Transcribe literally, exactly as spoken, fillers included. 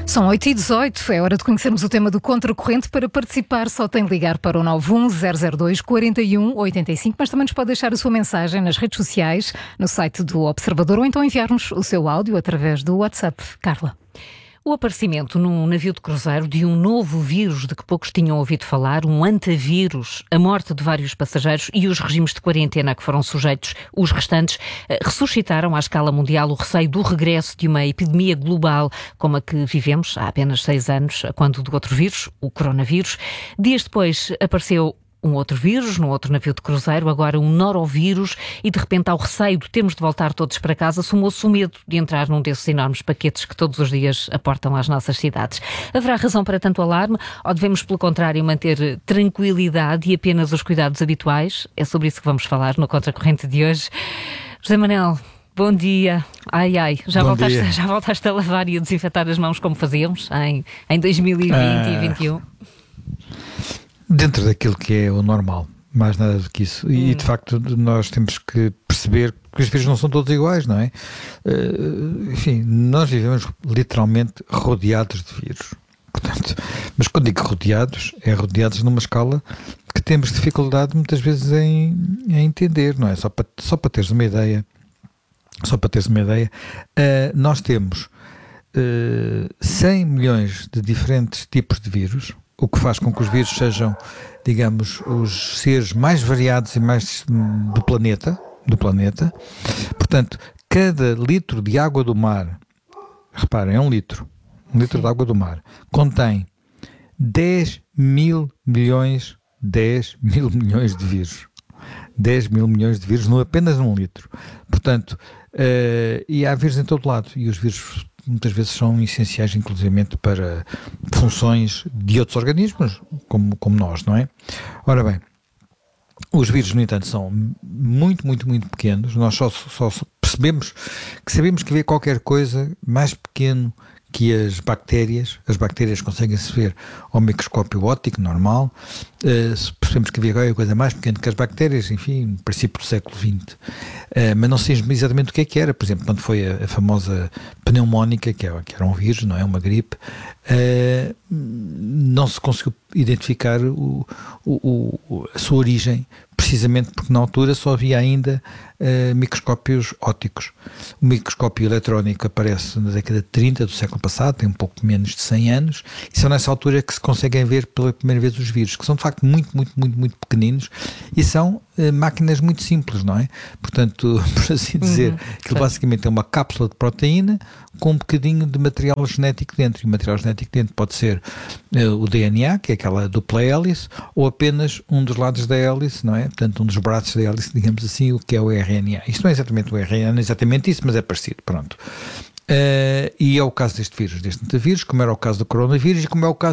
São oito e dezoito, é hora de conhecermos o tema do Contracorrente. Para participar só tem de ligar para o nove um zero zero dois quatro um oito cinco, mas também nos pode deixar a sua mensagem nas redes sociais, no site do Observador, ou então enviar-nos o seu áudio através do WhatsApp. Carla. O aparecimento num navio de cruzeiro de um novo vírus de que poucos tinham ouvido falar, um antavírus, a morte de vários passageiros e os regimes de quarentena a que foram sujeitos os restantes, ressuscitaram à escala mundial o receio do regresso de uma epidemia global como a que vivemos há apenas seis anos, quando do outro vírus, o coronavírus. Dias depois apareceu um outro vírus, num outro navio de cruzeiro, agora um norovírus, e de repente ao receio de termos de voltar todos para casa, sumou-se o medo de entrar num desses enormes paquetes que todos os dias aportam às nossas cidades. Haverá razão para tanto alarme ou devemos, pelo contrário, manter tranquilidade e apenas os cuidados habituais? É sobre isso que vamos falar no Contracorrente de hoje. José Manel, bom dia. Ai, ai, já voltaste, já voltaste a lavar e a desinfetar as mãos como fazíamos em, em dois mil e vinte ah. e vinte e um? Dentro daquilo que é o normal, mais nada do que isso. Hum. E de facto nós temos que perceber que os vírus não são todos iguais, não é? Uh, enfim, nós vivemos literalmente rodeados de vírus. Portanto, mas quando digo rodeados, é rodeados numa escala que temos dificuldade muitas vezes em, em entender, não é? Só para, só para teres uma ideia, só para teres uma ideia, uh, nós temos uh, cem milhões de diferentes tipos de vírus, o que faz com que os vírus sejam, digamos, os seres mais variados e mais do planeta, do planeta. Portanto, cada litro de água do mar, reparem, é um litro, um litro de água do mar, contém dez mil milhões, dez mil milhões de vírus. dez mil milhões de vírus, não apenas num litro. Portanto, uh, e há vírus em todo lado, e os vírus muitas vezes são essenciais, inclusivamente, para funções de outros organismos, como, como nós, não é? Ora bem, os vírus, no entanto, são muito, muito, muito pequenos. Nós só, só percebemos que sabemos que havia qualquer coisa mais pequeno que as bactérias. As bactérias conseguem-se ver ao microscópio óptico normal. Uh, percebemos que havia qualquer coisa mais pequena que as bactérias, enfim, no princípio do século vinte. Uh, mas não sabemos exatamente o que é que era. Por exemplo, quando foi a, a famosa pneumónica, que, é, que era um vírus, não é? Uma gripe, uh, não se conseguiu identificar o, o, o, a sua origem, precisamente porque na altura só havia ainda uh, microscópios ópticos. O microscópio eletrónico aparece na década de trinta do século passado, tem um pouco menos de cem anos, e só nessa altura que se conseguem ver pela primeira vez os vírus, que são de facto muito, muito, muito, muito pequeninos, e são uh, máquinas muito simples, não é? Portanto, por assim dizer, uhum, aquilo basicamente é uma cápsula de proteína com um bocadinho de material genético dentro, e o material genético dentro pode ser uh, o D N A, que é aquela dupla hélice, ou apenas um dos lados da hélice, não é? Portanto, um dos braços da hélice, digamos assim, o que é o R N A. Isto não é exatamente o R N A, não é exatamente isso, mas é parecido, pronto. Uh, e é o caso deste vírus, deste vírus, como era o caso do coronavírus, e como é o caso